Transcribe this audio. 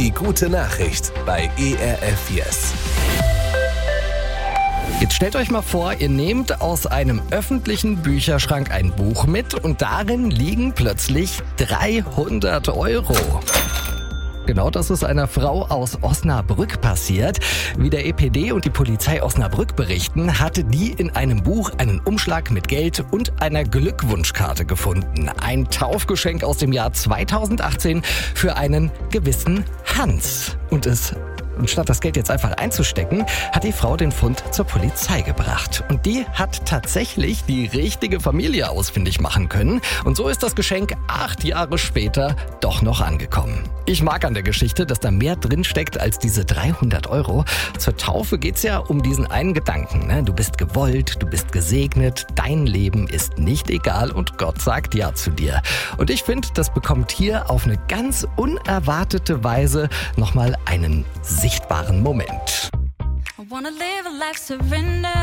Die gute Nachricht bei ERF Yes. Jetzt stellt euch mal vor, ihr nehmt aus einem öffentlichen Bücherschrank ein Buch mit und darin liegen plötzlich 300 Euro. Genau das ist einer Frau aus Osnabrück passiert. Wie der EPD und die Polizei Osnabrück berichten, hatte die in einem Buch einen Umschlag mit Geld und einer Glückwunschkarte gefunden. Ein Taufgeschenk aus dem Jahr 2018 für einen gewissen Hans. Und statt das Geld jetzt einfach einzustecken, hat die Frau den Fund zur Polizei gebracht. Und die hat tatsächlich die richtige Familie ausfindig machen können. Und so ist das Geschenk 8 Jahre später doch noch angekommen. Ich mag an der Geschichte, dass da mehr drin steckt als diese 300 Euro. Zur Taufe geht's ja um diesen einen Gedanken. Ne? Du bist gewollt, du bist gesegnet, dein Leben ist nicht egal und Gott sagt Ja zu dir. Und ich finde, das bekommt hier auf eine ganz unerwartete Weise nochmal einen sichtbaren Moment. I wanna live a life surrender.